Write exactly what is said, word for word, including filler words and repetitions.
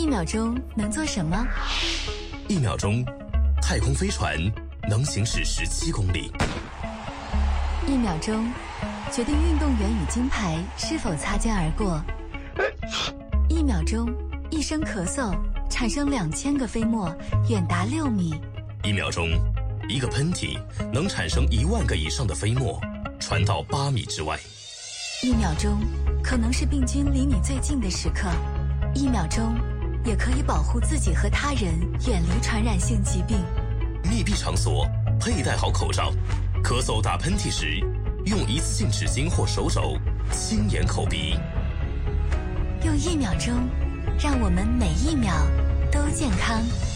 秒钟能做什么？ 一秒钟，太空飞船能行驶十七公里。 一秒钟，决定运动员与金牌是否擦肩而过。一秒钟，一声咳嗽产生两千个飞沫，远达六米。 一秒钟，一个喷嚏能产生一万个以上的飞沫，传到八米之外。 一秒钟，可能是病菌离你最近的时刻。一秒钟，也可以保护自己和他人远离传染性疾病。 密闭场所，佩戴好口罩。咳嗽打喷嚏时，用一次性纸巾或手肘轻掩口鼻。 用一秒钟，让我们每一秒都健康。